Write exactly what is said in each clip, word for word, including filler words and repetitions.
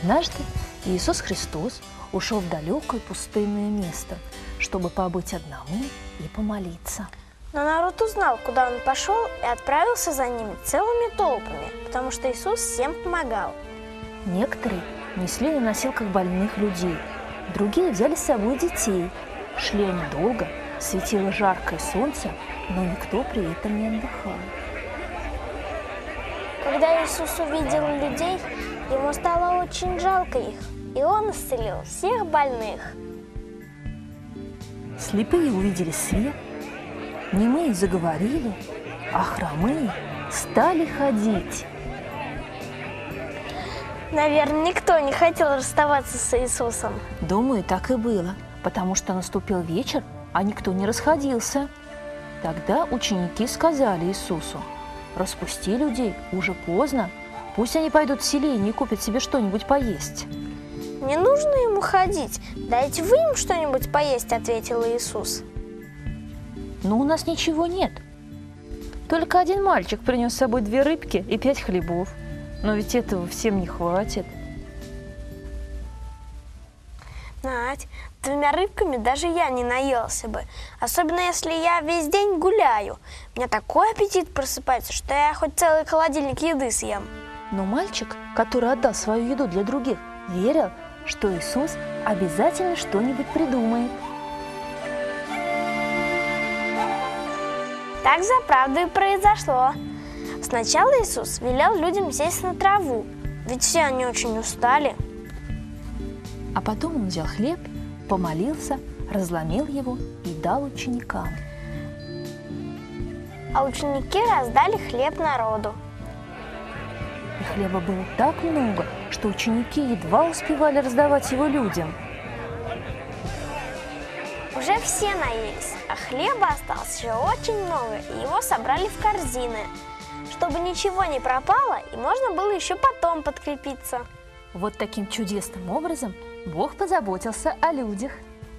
Однажды Иисус Христос ушел в далекое пустынное место, чтобы побыть одному и помолиться. Но народ узнал, куда он пошел, и отправился за ними целыми толпами, потому что Иисус всем помогал. Некоторые несли на носилках больных людей, другие взяли с собой детей. Шли они долго, светило жаркое солнце, но никто при этом не отдыхал. Когда Иисус увидел людей, ему стало очень жалко их, и он исцелил всех больных. Слепые увидели свет, немые заговорили, а хромые стали ходить. Наверное, никто не хотел расставаться с Иисусом. Думаю, так и было, потому что наступил вечер, а никто не расходился. Тогда ученики сказали Иисусу: «Распусти людей, уже поздно, пусть они пойдут в селение и купят себе что-нибудь поесть». «Не нужно ему ходить, дайте вы им что-нибудь поесть», — ответил Иисус. «Но у нас ничего нет. Только один мальчик принес с собой две рыбки и пять хлебов. Но ведь этого всем не хватит». Надь, двумя рыбками даже я не наелся бы. Особенно, если я весь день гуляю. У меня такой аппетит просыпается, что я хоть целый холодильник еды съем. Но мальчик, который отдал свою еду для других, верил, что Иисус обязательно что-нибудь придумает. Так за правду и произошло. Сначала Иисус велел людям сесть на траву, ведь все они очень устали. А потом он взял хлеб, помолился, разломил его и дал ученикам. А ученики раздали хлеб народу. И хлеба было так много, что ученики едва успевали раздавать его людям. Уже все наелись, а хлеба осталось еще очень много, и его собрали в корзины, чтобы ничего не пропало, и можно было еще потом подкрепиться. Вот таким чудесным образом Бог позаботился о людях.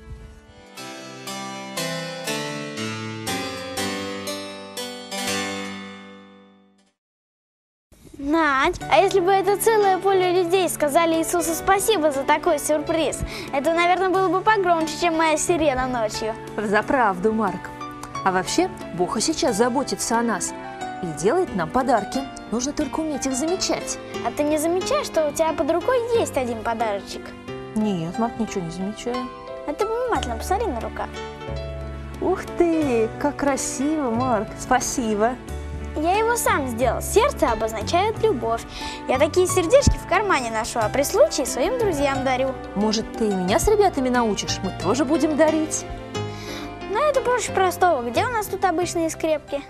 Надь, а если бы это целое поле людей сказали Иисусу спасибо за такой сюрприз, это, наверное, было бы погромче, чем моя сирена ночью. Взаправду, Марк. А вообще, Бог и сейчас заботится о нас и делает нам подарки. Нужно только уметь их замечать. А ты не замечаешь, что у тебя под рукой есть один подарочек? Нет, Марк, ничего не замечаю. А ты внимательно посмотри на рукав. Ух ты, как красиво, Марк. Спасибо. Я его сам сделал. Сердце обозначает любовь. Я такие сердечки в кармане ношу, а при случае своим друзьям дарю. Может, ты и меня с ребятами научишь? Мы тоже будем дарить. Но это проще простого. Где у нас тут обычные скрепки?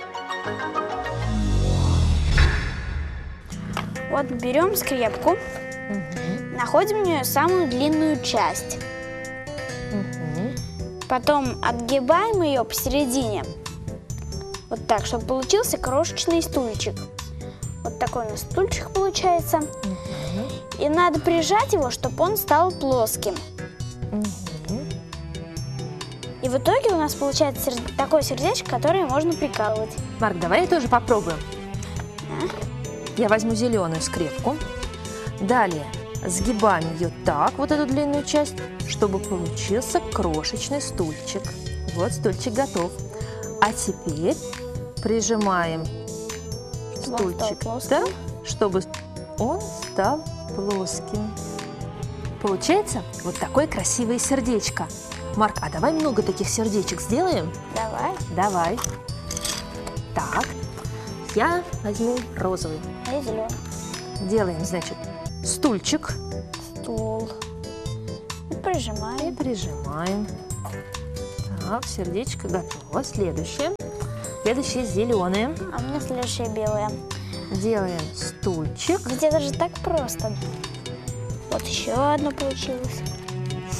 Вот берем скрепку, угу. Находим в нее самую длинную часть. Угу. Потом отгибаем ее посередине. Вот так, чтобы получился крошечный стульчик. Вот такой у нас стульчик получается. Угу. И надо прижать его, чтобы он стал плоским. Угу. И в итоге у нас получается серд... такое сердечко, которое можно прикалывать. Марк, давай тоже попробуем. А? Я возьму зеленую скрепку. Далее сгибаем ее так, вот эту длинную часть, чтобы получился крошечный стульчик. Вот стульчик готов. А теперь прижимаем стульчик так, чтобы он стал плоским. Получается вот такое красивое сердечко. Марк, а давай много таких сердечек сделаем? Давай. Давай. Так, я возьму розовый. А я зеленый. Делаем, значит, стульчик. Стул. И прижимаем. И прижимаем. Так, сердечко готово. Следующее. Следующее зеленое. А у меня следующее белое. Делаем стульчик. Ведь это же так просто. Вот еще одно получилось.